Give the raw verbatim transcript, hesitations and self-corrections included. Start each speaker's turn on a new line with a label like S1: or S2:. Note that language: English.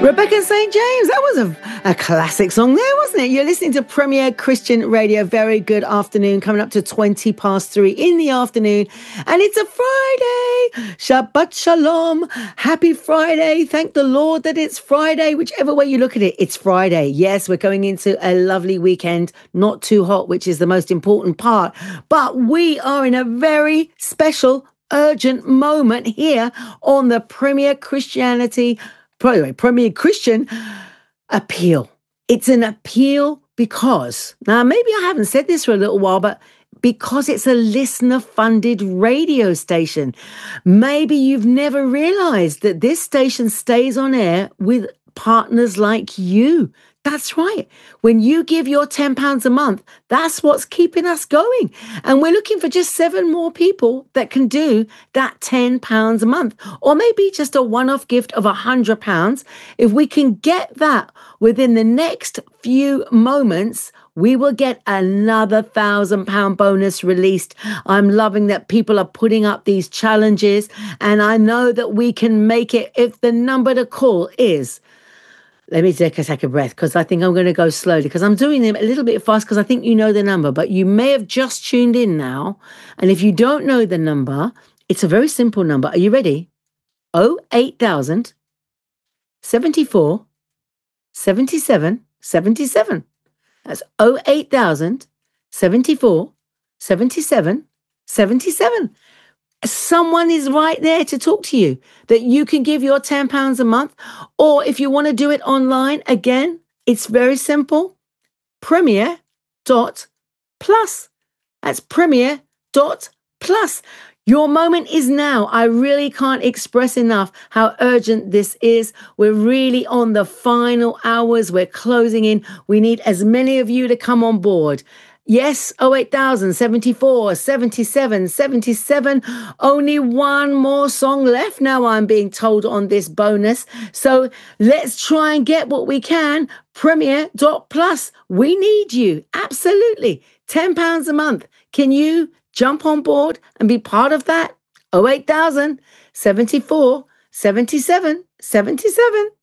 S1: Rebecca Saint James, that was a, a classic song there, wasn't it? You're listening to Premier Christian Radio. Very good afternoon, coming up to twenty past three in the afternoon. And it's a Friday. Shabbat Shalom. Happy Friday. Thank the Lord that it's Friday. Whichever way you look at it, it's Friday. Yes, we're going into a lovely weekend. Not too hot, which is the most important part. But we are in a very special, urgent moment here on the Premier Christianity Anyway, Premier Christian appeal. It's an appeal because, now maybe I haven't said this for a little while, but because it's a listener-funded radio station. Maybe you've never realized that this station stays on air with partners like you. That's right. When you give your ten pounds a month, that's what's keeping us going. And we're looking for just seven more people that can do that ten pounds a month, or maybe just a one-off gift of one hundred pounds. If we can get that within the next few moments, we will get another one thousand pound bonus released. I'm loving that people are putting up these challenges, and I know that we can make it if the number to call is... Let me take a second breath because I think I'm going to go slowly because I'm doing them a little bit fast because I think you know the number, but you may have just tuned in now. And if you don't know the number, it's a very simple number. Are you ready? oh eight thousand, seventy-four, seventy-seven, seventy-seven. That's oh eight thousand, seventy-four, seventy-seven, seventy-seven. Someone is right there to talk to you that you can give your ten pounds a month. Or if you want to do it online, again, it's very simple. Premier dot plus. That's premier dot plus. Your moment is now. I really can't express enough how urgent this is. We're really on the final hours. We're closing in. We need as many of you to come on board. Yes, oh eight thousand, seventy-four, seventy-seven, seventy-seven. Only one more song left now, I'm being told, on this bonus. So let's try and get what we can. Premier dot plus. We need you. Absolutely. ten pounds a month. Can you jump on board and be part of that? oh eight thousand, seventy-four, seventy-seven, seventy-seven.